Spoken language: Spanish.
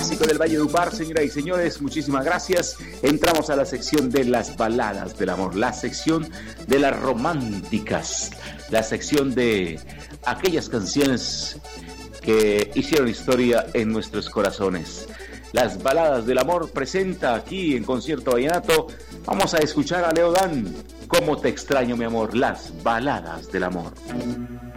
clásico del Valle de Upar, señoras y señores, muchísimas gracias. Entramos a la sección de las baladas del amor, la sección de las románticas, la sección de aquellas canciones que hicieron historia en nuestros corazones. Las baladas del amor presenta aquí en Concierto Vallenato. Vamos a escuchar a Leo Dan, Cómo te extraño mi amor, las baladas del amor.